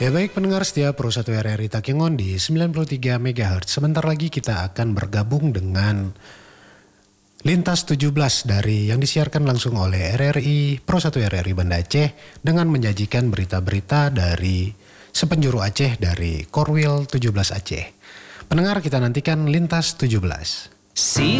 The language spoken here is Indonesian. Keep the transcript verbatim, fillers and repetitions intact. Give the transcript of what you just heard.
Ya baik pendengar setia Pro satu R R I Takengon di sembilan puluh tiga megahertz. Sebentar lagi kita akan bergabung dengan Lintas tujuh belas dari yang disiarkan langsung oleh R R I Pro satu R R I Banda Aceh dengan menyajikan berita-berita dari sepenjuru Aceh dari Korwil tujuh belas Aceh. Pendengar kita nantikan Lintas tujuh belas. Si